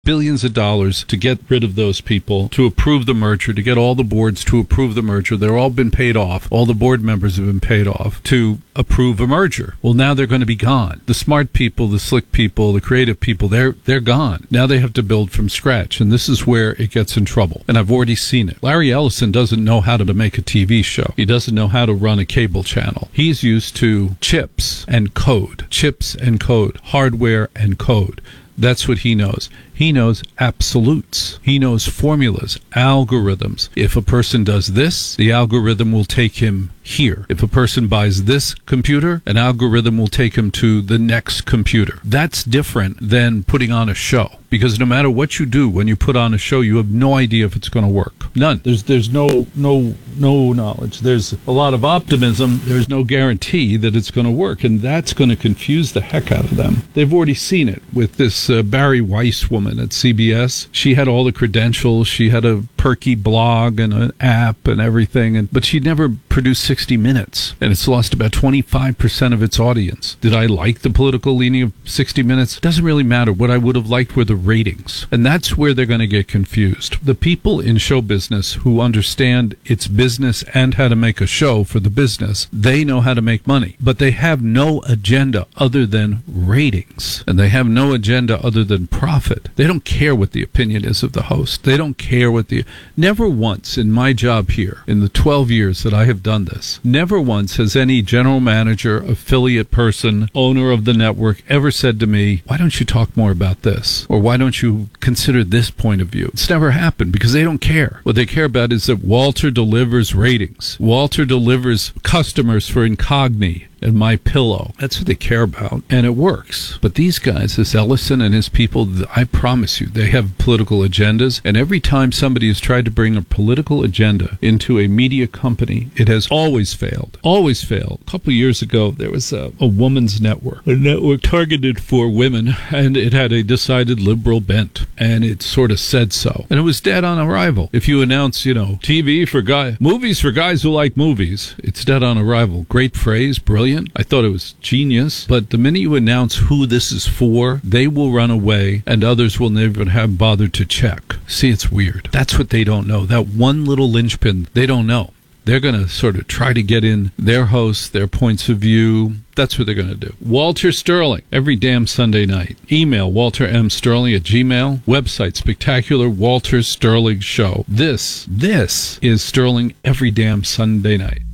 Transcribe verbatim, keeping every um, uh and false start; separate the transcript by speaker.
Speaker 1: billions of dollars to get rid of those people, to approve the merger, to get all the boards to approve the merger. They're all been paid off. All the board members have been paid off to approve a merger. Well, now they're going to be gone. The smart people, the slick people, the creative people, they're they're gone. Now they have to build from scratch, and this is where it gets in trouble. And I've already seen it. Larry Ellison doesn't know how to make a T V show. He doesn't know how to run a cable channel. He's used to chips and code, chips and code, hardware and code. That's what he knows. He knows absolutes. He knows formulas, algorithms. If a person does this, the algorithm will take him here. If a person buys this computer, an algorithm will take him to the next computer. That's different than putting on a show. Because no matter what you do when you put on a show, you have no idea if it's going to work. None. There's there's no no no knowledge. There's a lot of optimism. There's no guarantee that it's going to work, and that's going to confuse the heck out of them. They've already seen it with this uh, Barry Weiss woman at C B S. She had all the credentials. She had a perky blog and an app and everything, and but she never produced sixty minutes, and it's lost about twenty-five percent of its audience. Did I like the political leaning of sixty minutes? Doesn't really matter. What I would have liked were the ratings, and that's where they're going to get confused. The people in show business who understand its business and how to make a show for the business, they know how to make money, but they have no agenda other than ratings, and they have no agenda other than profit. They don't care what the opinion is of the host. They don't care what the... Never once in my job here, in the twelve years that I have done this, never once has any general manager, affiliate person, owner of the network ever said to me, why don't you talk more about this? Or why don't you consider this point of view? It's never happened because they don't care. What they care about is that Walter delivers ratings. Walter delivers customers for Incogni and My Pillow. That's what they care about, and it works. But these guys, this Ellison and his people, I promise you, they have political agendas, and every time somebody has tried to bring a political agenda into a media company, it has always failed. Always failed. A couple of years ago, there was a, a woman's network, a network targeted for women, and it had a decided liberal bent, and it sort of said so. And it was dead on arrival. If you announce, you know, T V for guys, movies for guys who like movies, it's dead on arrival. Great phrase, brilliant. I thought it was genius, but the minute you announce who this is for, they will run away, and others will never have bothered to check. See, it's weird. That's what they don't know. That one little linchpin, they don't know. They're going to sort of try to get in their hosts, their points of view. That's what they're going to do. Walter Sterling, every damn Sunday night. Email Walter M. Sterling at Gmail. Website, Spectacular Walter Sterling Show. This, this is Sterling every damn Sunday night.